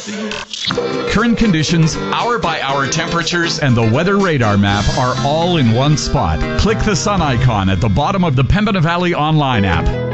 Current conditions, hour-by-hour temperatures, and the weather radar map are all in one spot. Click the sun icon at the bottom of the Pembina Valley online app.